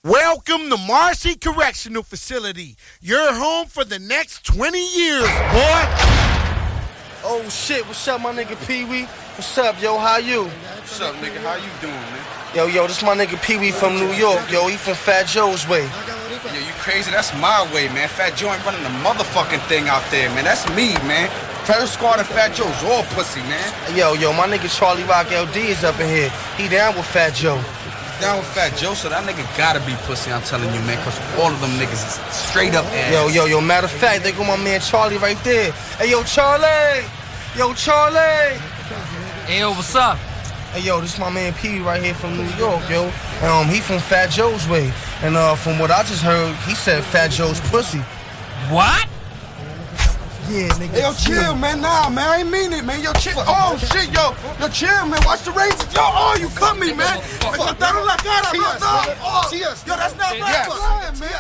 Welcome to Marcy Correctional Facility. Your home for the next 20 years, boy. Oh shit, what's up, my nigga Pee-wee? What's up, yo, how you? What's up, nigga? How you doing, man? Yo, this my nigga Pee-wee from New York, yo. He from Fat Joe's way. Yo, you crazy? That's my way, man. Fat Joe ain't running the motherfucking thing out there, man. That's me, man. Federal Squad and Fat Joe's all pussy, man. Yo, my nigga Charlie Rock LD is up in here. He down with Fat Joe. Down with Fat Joe, so that nigga gotta be pussy, I'm telling you, man, cause all of them niggas is straight up ass. Yo, matter of fact, they got my man Charlie right there. Hey, yo, Charlie! Yo, Charlie! Hey, yo, what's up? Hey, yo, this my man P right here from New York, yo. He from Fat Joe's way. And from what I just heard, he said Fat Joe's pussy. What? Yeah, nigga. Hey, yo, chill, man. Nah, man, I ain't mean it, man. Yo, chill. Oh, shit, yo, chill, man. Watch the razors. Yo, oh, you cut me, man. Yo, that's not right, man.